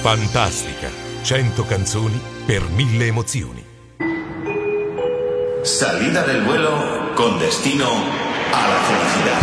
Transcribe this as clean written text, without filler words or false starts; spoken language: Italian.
Fantastica. 100 canzoni per 1000 emozioni. Salida del vuelo con destino a la felicidad.